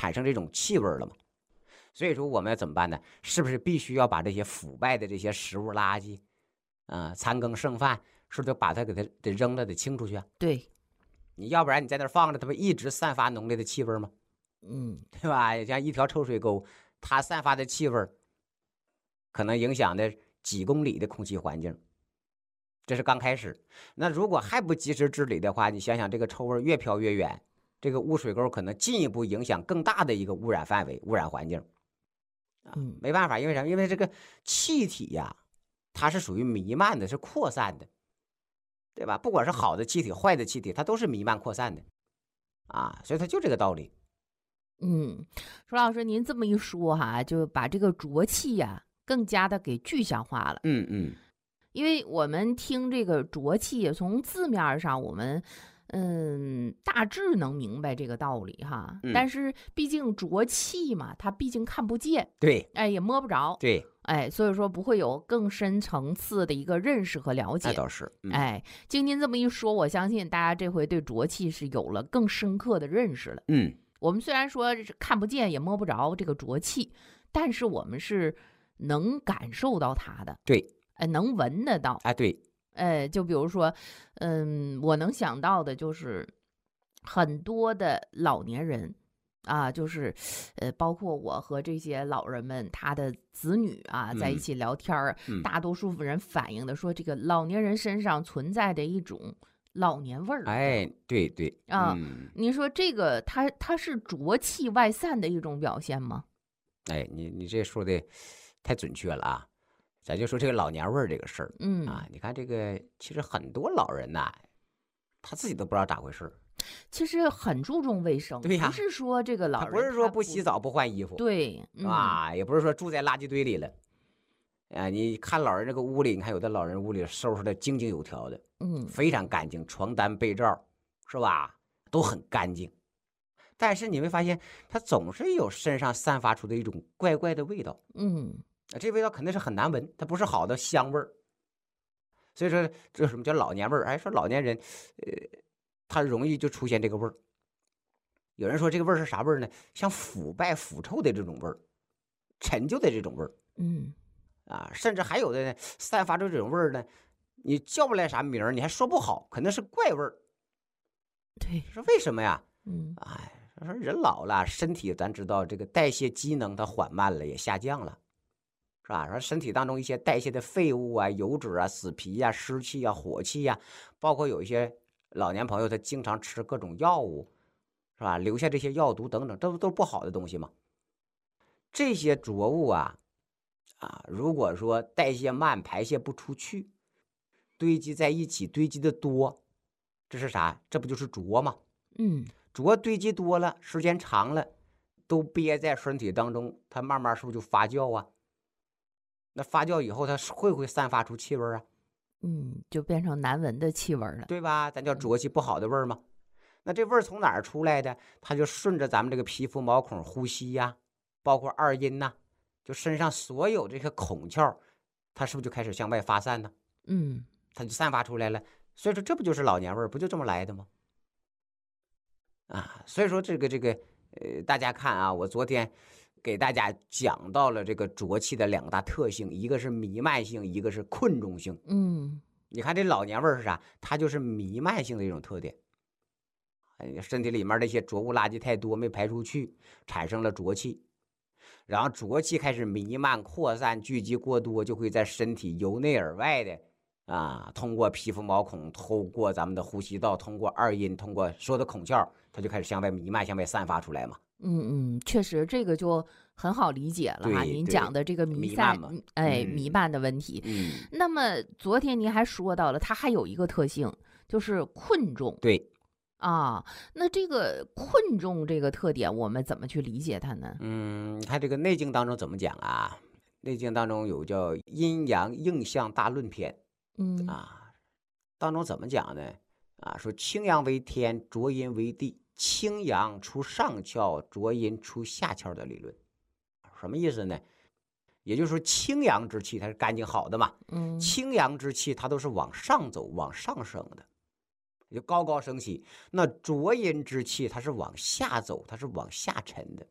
产生这种气味了嘛。所以说我们要怎么办呢？是不是必须要把这些腐败的这些食物垃圾残羹剩饭，是不是把它给它得扔了，得清出去啊？ 对， 你要不然你在那儿放着，它不一直散发浓烈的气味吗？对吧？像一条臭水沟，它散发的气味可能影响的几公里的空气环境，这是刚开始。那如果还不及时治理的话，你想想这个臭味越飘越远，这个污水沟可能进一步影响更大的一个污染范围、污染环境没办法，因为啥？因为这个气体呀，它是属于弥漫的，是扩散的，对吧？不管是好的气体、坏的气体，它都是弥漫扩散的所以它就这个道理。 舒老师，您这么一说哈，就把这个浊气呀更加的给具象化了。因为我们听这个浊气，从字面上我们大致能明白这个道理哈。但是毕竟浊气嘛，它毕竟看不见， 对， 也摸不着， 对， 所以说不会有更深层次的一个认识和了解。 那倒是， 经您这么一说，我相信大家这回对浊气是有了更深刻的认识了。我们虽然说看不见也摸不着这个浊气，但是我们是能感受到它的， 对， 能闻得到， 对， 就比如说，我能想到的就是很多的老年人就是，包括我和这些老人们他的子女在一起聊天大多数人反映的说，这个老年人身上存在的一种老年味儿。 对对您说这个它是浊气外散的一种表现吗？ 你这说的太准确了啊！咱就说这个老年味儿这个事儿，你看这个，其实很多老人呐，他自己都不知道咋回事。 其实很注重卫生， 对呀， 不是说这个老人不是说不洗澡不换衣服， 对， 也不是说住在垃圾堆里了。你看老人这个屋里，你看有的老人屋里收拾的井井有条的，非常干净，床单被罩是吧，都很干净。但是你会发现，他总是有身上散发出的一种怪怪的味道，这味道肯定是很难闻，它不是好的香味儿。所以说，这什么叫老年味儿？说老年人，他容易就出现这个味儿。有人说这个味儿是啥味儿呢？像腐败、腐臭的这种味儿，陈旧的这种味儿。甚至还有的呢，散发出这种味儿呢，你叫不来啥名儿，你还说不好，可能是怪味儿。 对， 说为什么呀？说人老了，身体咱知道这个代谢机能它缓慢了，也下降了，是吧？说身体当中一些代谢的废物油脂死皮湿气火气包括有一些老年朋友他经常吃各种药物，是吧？留下这些药毒等等，这都不好的东西嘛。这些浊物如果说代谢慢，排泄不出去，堆积在一起，堆积的多，这是啥？这不就是浊吗？浊堆积多了，时间长了，都憋在身体当中，它慢慢是不是就发酵那发酵以后，它会不会散发出气味就变成难闻的气味了， 对吧？咱叫浊气，不好的味儿吗？那这味儿从哪儿出来的？它就顺着咱们这个皮肤毛孔呼吸包括二阴就身上所有这个孔窍，它是不是就开始向外发散呢？它就散发出来了。所以说，这不就是老年味儿，不就这么来的吗？所以说这个大家看我昨天给大家讲到了这个浊气的两大特性，一个是弥漫性，一个是困重性。你看这老年味儿是啥？它就是弥漫性的一种特点。身体里面那些浊物垃圾太多，没排出去，产生了浊气，然后浊气开始弥漫扩散，聚集过多，就会在身体由内而外的通过皮肤毛孔，透过咱们的呼吸道，通过二阴，通过所有的孔窍，它就开始向外弥漫，向外散发出来嘛。 确实这个就很好理解了哈。您讲的这个弥漫的问题。那么昨天您还说到了，它还有一个特性，就是困重。 对。 那这个困重这个特点，我们怎么去理解它呢？ 你看这个《内经》当中怎么讲内经当中有叫《阴阳应象大论篇》。当中怎么讲呢？说清阳为天，浊阴为地，清阳出上窍，浊阴出下窍的理论。什么意思呢？也就是说，清阳之气它是干净好的嘛。清阳之气它都是往上走，往上升的，就高高升起。那浊阴之气它是往下走，它是往下沉的。